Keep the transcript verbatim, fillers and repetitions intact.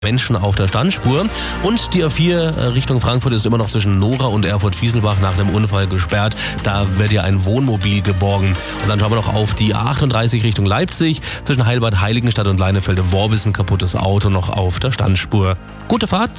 Menschen auf der Standspur. Und die A vier Richtung Frankfurt ist immer noch zwischen Nora und Erfurt-Fieselbach nach einem Unfall gesperrt. Da wird ja ein Wohnmobil geborgen. Und dann schauen wir noch auf die A achtunddreißig Richtung Leipzig. Zwischen Heilbad, Heiligenstadt und Leinefelde-Worb ist ein kaputtes Auto noch auf der Standspur. Gute Fahrt